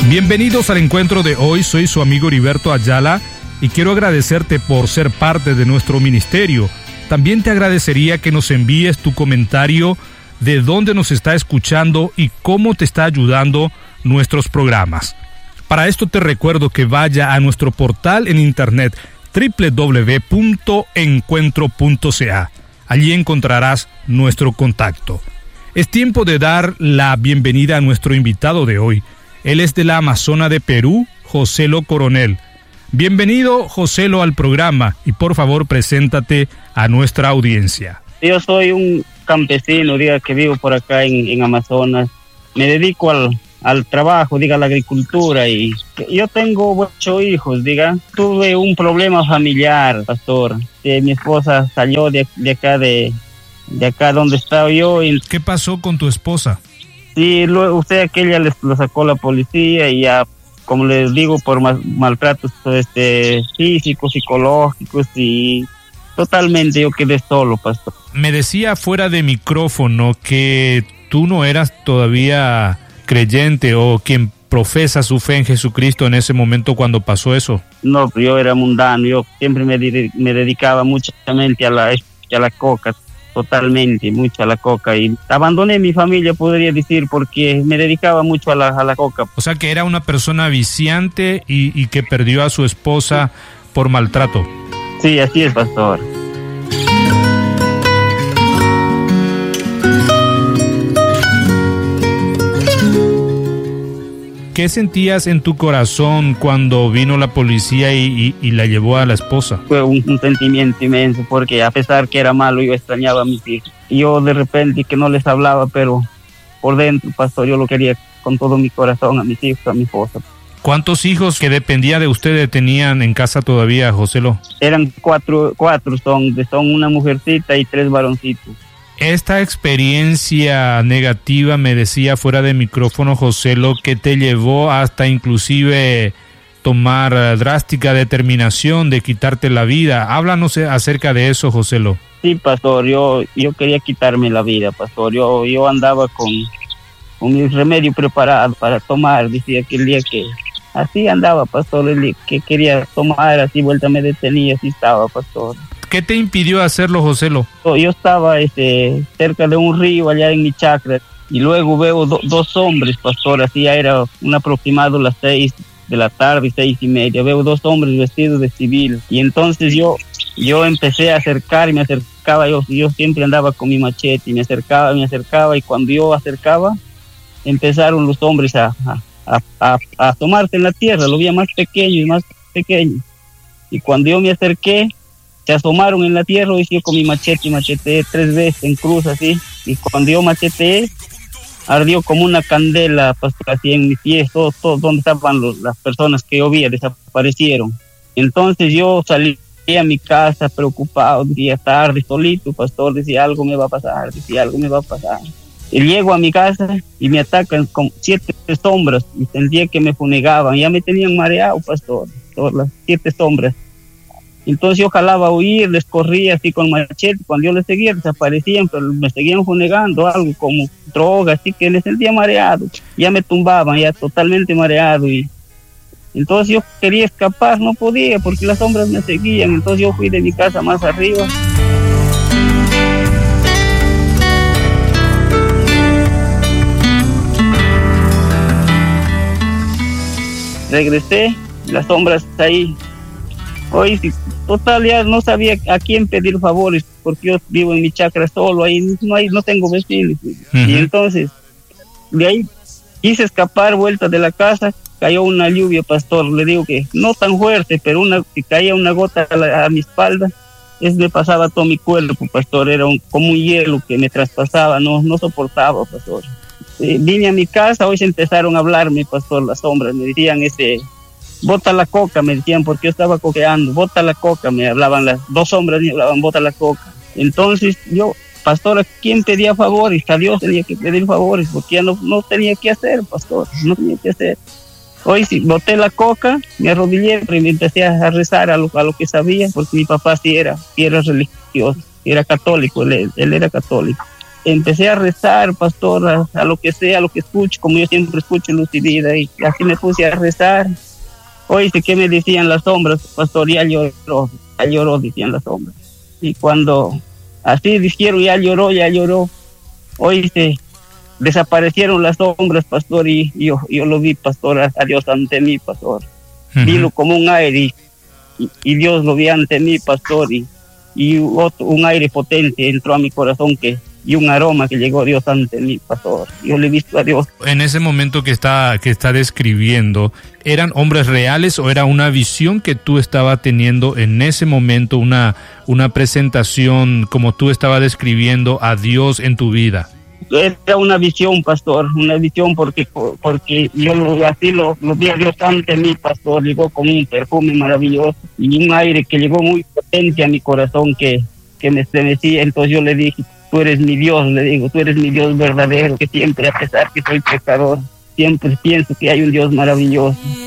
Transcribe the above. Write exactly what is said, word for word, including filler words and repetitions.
Bienvenidos al encuentro de hoy, soy su amigo Heriberto Ayala y quiero agradecerte por ser parte de nuestro ministerio. También te agradecería que nos envíes tu comentario de dónde nos está escuchando y cómo te está ayudando nuestros programas. Para esto te recuerdo que vaya a nuestro portal en internet doble u doble u doble u punto encuentro punto c a. Allí encontrarás nuestro contacto. Es tiempo de dar la bienvenida a nuestro invitado de hoy. Él es de la Amazona de Perú, Joselo Coronel. Bienvenido, Joselo, al programa y por favor preséntate a nuestra audiencia. Yo soy un campesino, diga, que vivo por acá en, en Amazonas. Me dedico al, al trabajo, diga, a la agricultura, y yo tengo ocho hijos, diga. Tuve un problema familiar, pastor. Eh, mi esposa salió de, de acá, de, de acá donde estaba yo. Y... ¿Qué pasó con tu esposa? Sí, luego usted aquella les lo sacó la policía y ya, como les digo, por mal, maltratos este, físicos, psicológicos, y totalmente yo quedé solo, pastor. Me decía fuera de micrófono que tú no eras todavía creyente o quien profesa su fe en Jesucristo en ese momento cuando pasó eso. No, yo era mundano, yo siempre me, me dedicaba muchamente a la, a la coca. Totalmente, mucho a la coca, y abandoné mi familia, podría decir, porque me dedicaba mucho a la, a la coca. O sea que era una persona viciante y, y que perdió a su esposa por maltrato. Sí, así es, pastor. ¿Qué sentías en tu corazón cuando vino la policía y, y, y la llevó a la esposa? Fue un, un sentimiento inmenso, porque a pesar que era malo, yo extrañaba a mis hijos. Yo de repente que no les hablaba, pero por dentro, pastor, yo lo quería con todo mi corazón, a mis hijos, a mi esposa. ¿Cuántos hijos que dependía de ustedes tenían en casa todavía, Joselo? Eran cuatro, cuatro son, son una mujercita y tres varoncitos. Esta experiencia negativa, me decía fuera de micrófono Joselo, que te llevó hasta inclusive tomar drástica determinación de quitarte la vida. Háblanos acerca de eso, Joselo. Sí, pastor, yo, yo quería quitarme la vida, pastor. Yo, yo andaba con, con mi remedio preparado para tomar. Decía que el día que así andaba, pastor, el día que quería tomar, así vuelta me detenía, así estaba, pastor. ¿Qué te impidió hacerlo, Joselo? Yo estaba este, cerca de un río allá en mi chacra y luego veo do, dos hombres, pastor, así ya era un aproximado las seis de la tarde, seis y media. Veo dos hombres vestidos de civil y entonces yo yo empecé a acercar y me acercaba. Yo, yo siempre andaba con mi machete y me acercaba, me acercaba y cuando yo acercaba empezaron los hombres a, a, a, a tomarse en la tierra. Lo veía más pequeño y más pequeño. Y cuando yo me acerqué, se asomaron en la tierra y yo con mi machete y macheteé tres veces en cruz así. Y cuando yo macheteé, ardió como una candela, pastor, así en mis pies, todo, todo donde estaban los, las personas que yo vi, desaparecieron. Entonces yo salí a mi casa preocupado, decía tarde, solito, pastor, decía algo me va a pasar, decía algo me va a pasar. Y llego a mi casa y me atacan con siete sombras y sentía que me funegaban, ya me tenían mareado, pastor, todas las siete sombras. Entonces yo jalaba a huir, les corría así con machete, cuando yo les seguía desaparecían, pero me seguían funegando algo como droga, así que les sentía mareado, ya me tumbaban, ya totalmente mareado, y entonces yo quería escapar, no podía porque las sombras me seguían, entonces yo fui de mi casa más arriba. Regresé, las sombras ahí. Hoy sí, total ya no sabía a quién pedir favores porque yo vivo en mi chacra solo, ahí no hay, no tengo vecinos. Uh-huh. Y entonces de ahí quise escapar, vuelta de la casa, cayó una lluvia, pastor, le digo que no tan fuerte, pero una que caía una gota a, la, a mi espalda, es me pasaba todo mi cuerpo, pastor, era un, como un hielo que me traspasaba, no, no soportaba, pastor. Eh, vine a mi casa, hoy se empezaron a hablarme, pastor, las sombras, me decían ese... bota la coca, me decían, porque yo estaba coqueando, bota la coca, me hablaban las dos hombres, me hablaban, bota la coca. Entonces yo, pastor, ¿a quién pedía favores? A Dios tenía que pedir favores, porque ya no, no tenía que hacer, pastor, no tenía que hacer. Hoy sí, boté la coca, me arrodillé y me empecé a rezar a lo, a lo que sabía, porque mi papá sí era, sí era religioso, era católico, él, él era católico. empecé a rezar, pastor, a, a lo que sea, a lo que escucho, como yo siempre escucho luz y vida, y así me puse a rezar. Oíste, ¿qué me decían las sombras? Pastor, ya lloró, ya lloró, decían las sombras. Y cuando así dijeron, ya lloró, ya lloró, oíste, desaparecieron las sombras, pastor, y yo, yo lo vi, pastor, a Dios ante mí, pastor. Uh-huh. Vino como un aire, y, y Dios lo vi ante mí, pastor, y, y otro, un aire potente entró a mi corazón, que y un aroma que llegó Dios ante mí, pastor. Yo le he visto a Dios. En ese momento que está, que está describiendo, ¿eran hombres reales o era una visión que tú estabas teniendo en ese momento, una, una presentación como tú estabas describiendo a Dios en tu vida? Era una visión, pastor, una visión porque porque yo lo, así lo, lo vi a Dios ante mí, pastor. Llegó con un perfume maravilloso y un aire que llegó muy potente a mi corazón que, que me estremecía. Entonces yo le dije, tú eres mi Dios, le digo, tú eres mi Dios verdadero, que siempre, a pesar que soy pecador, siempre pienso que hay un Dios maravilloso.